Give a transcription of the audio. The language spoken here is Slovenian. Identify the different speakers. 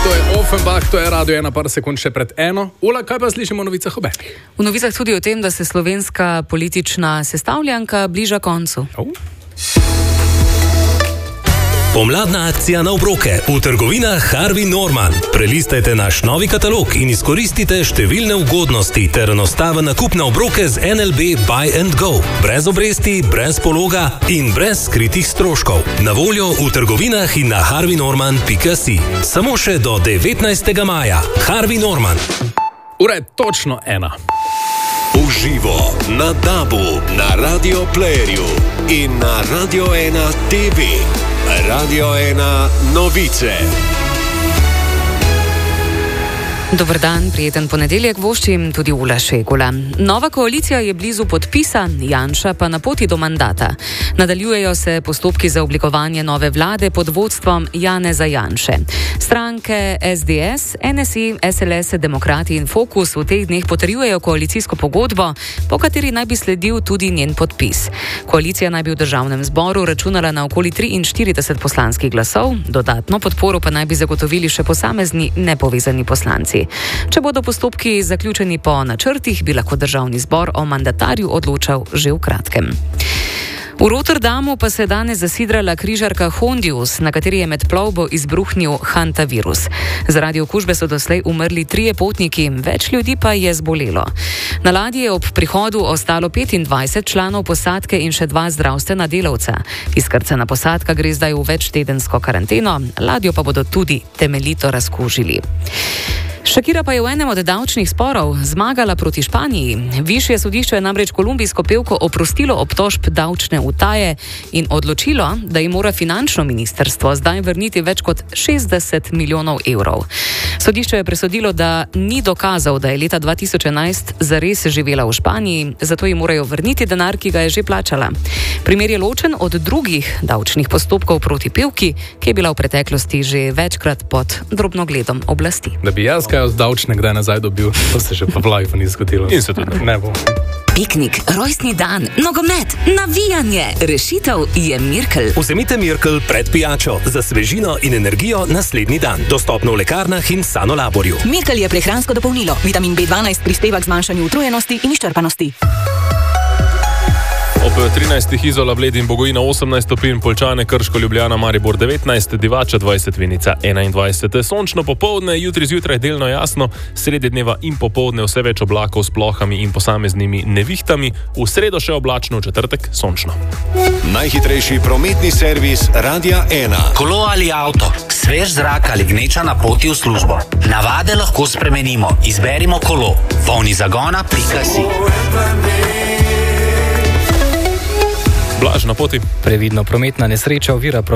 Speaker 1: To je Offenbach, to je Radio 1, par sekund še pred 1. Ula, kaj pa slišimo v novicah obe?
Speaker 2: V novicah tudi o tem, da se slovenska politična sestavljanka bliža koncu.
Speaker 3: Pomladna akcija na obroke v trgovinah Harvey Norman. Prelistajte naš novi katalog in izkoristite številne ugodnosti ter enostaven nakup na obroke z NLB Buy and Go. Brez obresti, brez pologa in brez skritih stroškov. Na voljo v trgovinah in na harveynorman.si. Samo še do 19. maja. Harvey Norman.
Speaker 1: Ura je točno 1.
Speaker 4: Uživo na DAB-u, na Radio Playerju in na Radio 1 TV. Radio 1 novice.
Speaker 2: Dober dan, prijeten ponedeljek voščim tudi Ula Šegula. Nova koalicija je blizu podpisa, Janša pa na poti do mandata. Nadaljujejo se postopki za oblikovanje nove vlade pod vodstvom Janeza Janše. Stranke SDS, NSI, SLS, Demokrati in Fokus v teh dneh potrjujejo koalicijsko pogodbo, po kateri naj bi sledil tudi njen podpis. Koalicija naj bi v državnem zboru računala na okoli 43 poslanskih glasov, dodatno podporo pa naj bi zagotovili še posamezni nepovezani poslanci. Če bodo postopki zaključeni po načrtih, bi lahko državni zbor o mandatarju odločal že v kratkem. V Rotterdamu pa se je danes zasidrala križarka Hondius, na kateri je med plovbo izbruhnil hantavirus. Zaradi okužbe so doslej umrli 3 potniki, več ljudi pa je zbolelo. Na ladji je ob prihodu ostalo 25 članov posadke in še 2 zdravstvena delavca. Izkrcana posadka gre zdaj v večtedensko karanteno, ladjo pa bodo tudi temeljito razkužili. Shakira pa je v enem od davčnih sporov zmagala proti Španiji. Višje sodišče je namreč kolumbijsko pevko oprostilo obtožb davčne utaje in odločilo, da ji mora finančno ministrstvo zdaj vrniti več kot 60 milijonov evrov. Sodišče je presodilo, da ni dokazal, da je leta 2011 zares živela v Španiji, zato ji morajo vrniti denar, ki ga je že plačala. Primer je ločen od drugih davčnih postopkov proti pevki, ki je bila v preteklosti že večkrat pod drobnogledom oblasti.
Speaker 1: Da bi jaz kaj od davčne kdaj nazaj dobil, to se že pa v life ni zgodilo. In se tudi ne bo.
Speaker 5: Piknik, rojstni dan, nogomet, navijanje. Rešitev je Mirkel.
Speaker 3: Vzemite Mirkel pred pijačo za svežino in energijo naslednji dan. Dostopno v lekarnah in Sanolaborju.
Speaker 5: Mirkel je prehransko dopolnilo. Vitamin B12 prispeva k zmanjšanju utrujenosti in izčrpanosti.
Speaker 6: Ob 13. Izola, Bled in Bogojina 18 stopinj, Poljčane, Krško, Ljubljana, Maribor 19, Divača 20, Vinica 21. Sončno popoldne, jutri zjutraj delno jasno, sredi dneva in popoldne vse več oblakov s plohami in posameznimi nevihtami, v sredo še oblačno, v četrtek sončno.
Speaker 4: Najhitrejši prometni servis Radia 1.
Speaker 7: Kolo ali avto, svež zrak ali gneča na poti v službo. Navade lahko spremenimo, izberimo kolo. Polni zagona.si.
Speaker 6: Blaž na poti.
Speaker 8: Previdno, prometna nesreča ovira